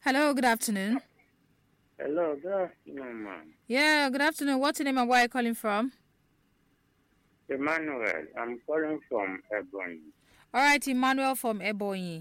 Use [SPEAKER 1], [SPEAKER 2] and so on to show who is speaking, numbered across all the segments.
[SPEAKER 1] Hello, good afternoon.
[SPEAKER 2] Hello, good afternoon, ma'am.
[SPEAKER 1] Yeah, good afternoon. What's your name and where are you calling from?
[SPEAKER 2] Emmanuel, I'm calling from Ebony.
[SPEAKER 1] All right, Emmanuel from Ebonyi.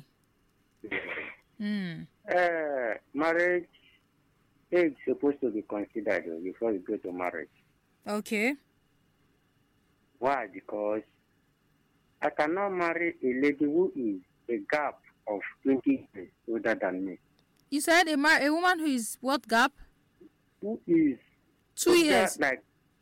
[SPEAKER 2] Marriage is supposed to be considered before you go to marriage.
[SPEAKER 1] Okay.
[SPEAKER 2] Why? Because I cannot marry a lady who is a gap of 20 years older than me.
[SPEAKER 1] You said a woman who is what gap?
[SPEAKER 2] Who is
[SPEAKER 1] 2 years.
[SPEAKER 2] like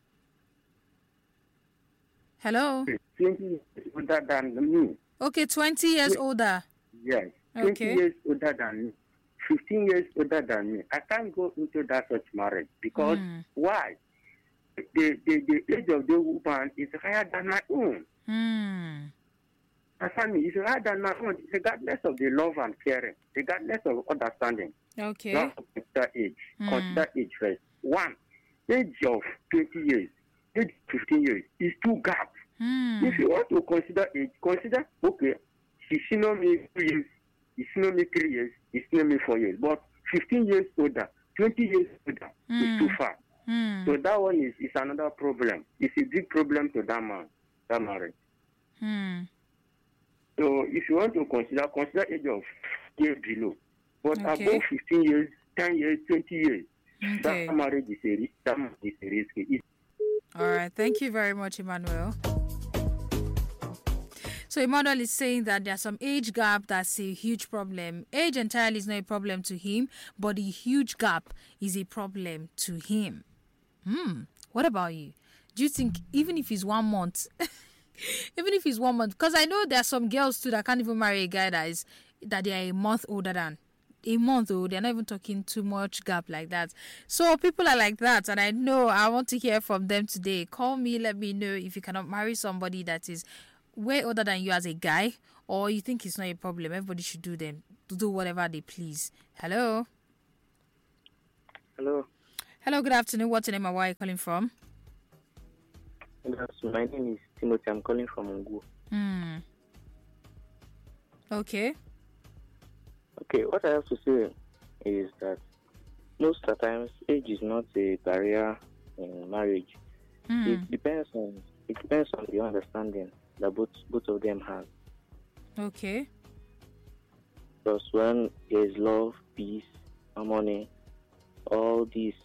[SPEAKER 1] Hello?
[SPEAKER 2] 20 years older than me.
[SPEAKER 1] Okay, 20 years older.
[SPEAKER 2] Yes, 20
[SPEAKER 1] Okay.
[SPEAKER 2] years older than me. 15 years older than me. I can't go into that such marriage because why? The age of the woman is higher than my own. Understand me? It's higher than my own, regardless of the love and caring, regardless of understanding.
[SPEAKER 1] Okay.
[SPEAKER 2] Not consider age. Consider age first. One, age of 20 years, age 15 years is too gap. If you want to consider age, consider, okay, she know me 2 years, she know me 3 years, she know me 4 years. But 15 years older, 20 years older is too far. So that one is another problem. It's a big problem to that man, that marriage. So if you want to consider age of years below. But above 15 years, 10 years, 20 years, that marriage is a risky.
[SPEAKER 1] All right. Thank you very much, Emmanuel. So Emmanuel is saying that there's some age gap that's a huge problem. Age entirely is not a problem to him, but the huge gap is a problem to him. What about you? Do you think even if it's 1 month, because I know there are some girls too that can't even marry a guy that they are a month older than. A month old, they're not even talking too much gap like that. So people are like that, and I want to hear from them today. Call me, let me know if you cannot marry somebody that is way older than you as a guy, or you think it's not a problem. Everybody should do whatever they please. Hello. Hello, good afternoon. What's your name and where are you calling from?
[SPEAKER 3] Good afternoon. My name is Timothy. I'm calling from Ungu.
[SPEAKER 1] Okay.
[SPEAKER 3] Okay, what I have to say is that most of the times age is not a barrier in marriage. It depends on the understanding that both of them have.
[SPEAKER 1] Okay.
[SPEAKER 3] Because when there is love, peace, harmony, all these,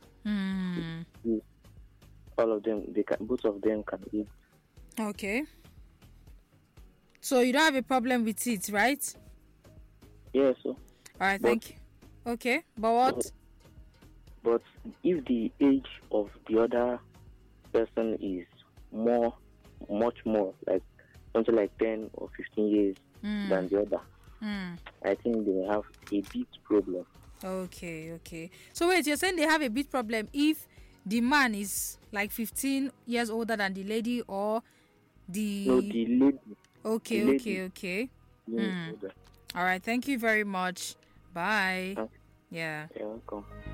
[SPEAKER 3] all of them, both of them can live.
[SPEAKER 1] Okay. So you don't have a problem with it, right?
[SPEAKER 3] Yes.
[SPEAKER 1] All right, thank you. Okay, but what?
[SPEAKER 3] But if the age of the other person is much more, like something like 10 or 15 years than the other, I think they have a big problem.
[SPEAKER 1] Okay. So wait, you're saying they have a big problem if the man is like 15 years older than the lady, or the...
[SPEAKER 3] No, the lady.
[SPEAKER 1] Okay.
[SPEAKER 3] Older.
[SPEAKER 1] All right, thank you very much. Bye.
[SPEAKER 3] Okay.
[SPEAKER 1] Yeah.
[SPEAKER 3] You're welcome.